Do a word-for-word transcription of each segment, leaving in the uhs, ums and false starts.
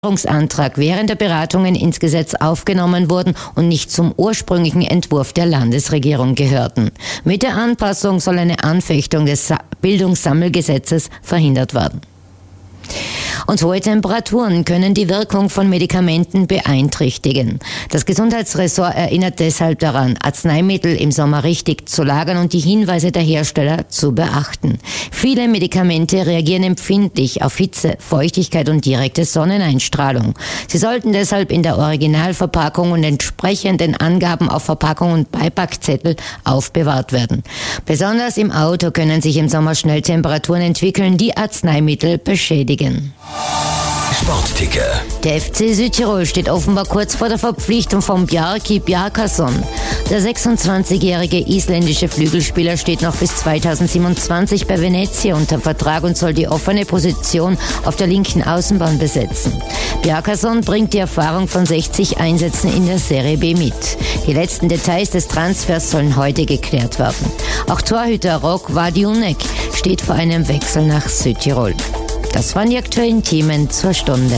Änderungsantrag während der Beratungen ins Gesetz aufgenommen wurden und nicht zum ursprünglichen Entwurf der Landesregierung gehörten. Mit der Anpassung soll eine Anfechtung des Bildungssammelgesetzes verhindert werden. Und hohe Temperaturen können die Wirkung von Medikamenten beeinträchtigen. Das Gesundheitsressort erinnert deshalb daran, Arzneimittel im Sommer richtig zu lagern und die Hinweise der Hersteller zu beachten. Viele Medikamente reagieren empfindlich auf Hitze, Feuchtigkeit und direkte Sonneneinstrahlung. Sie sollten deshalb in der Originalverpackung und entsprechenden Angaben auf Verpackung und Beipackzettel aufbewahrt werden. Besonders im Auto können sich im Sommer schnell Temperaturen entwickeln, die Arzneimittel beschädigen. Sportticker. Der F C Südtirol steht offenbar kurz vor der Verpflichtung von Bjarki Bjarkason. Der sechsundzwanzigjährige isländische Flügelspieler steht noch bis zweitausendsiebenundzwanzig bei Venezia unter Vertrag und soll die offene Position auf der linken Außenbahn besetzen. Bjarkason bringt die Erfahrung von sechzig Einsätzen in der Serie B mit. Die letzten Details des Transfers sollen heute geklärt werden. Auch Torhüter Rok Vadiunek steht vor einem Wechsel nach Südtirol. Das waren die aktuellen Themen zur Stunde.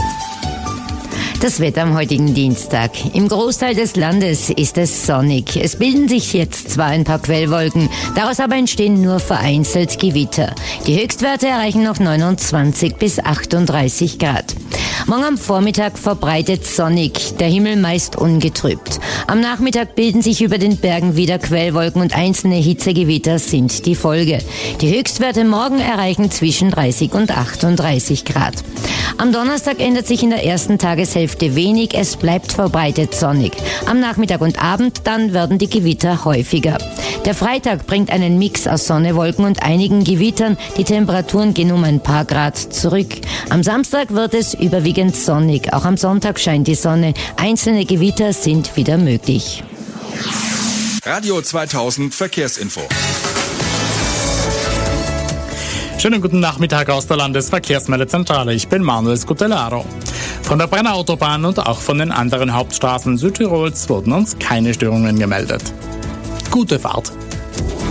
Das Wetter am heutigen Dienstag. Im Großteil des Landes ist es sonnig. Es bilden sich jetzt zwar ein paar Quellwolken, daraus aber entstehen nur vereinzelt Gewitter. Die Höchstwerte erreichen noch neunundzwanzig bis achtunddreißig Grad. Morgen am Vormittag verbreitet sonnig, der Himmel meist ungetrübt. Am Nachmittag bilden sich über den Bergen wieder Quellwolken und einzelne Hitzegewitter sind die Folge. Die Höchstwerte morgen erreichen zwischen dreißig und achtunddreißig Grad. Am Donnerstag ändert sich in der ersten Tageshälfte wenig, es bleibt verbreitet sonnig. Am Nachmittag und Abend dann werden die Gewitter häufiger. Der Freitag bringt einen Mix aus Sonne, Wolken und einigen Gewittern. Die Temperaturen gehen um ein paar Grad zurück. Am Samstag wird es überwiegend sonnig. Auch am Sonntag scheint die Sonne. Einzelne Gewitter sind wieder möglich. Radio zweitausend Verkehrsinfo. Schönen guten Nachmittag aus der Landesverkehrsmeldezentrale. Ich bin Manuel Scutellaro. Von der Brenner Autobahn und auch von den anderen Hauptstraßen Südtirols wurden uns keine Störungen gemeldet. Gute Fahrt!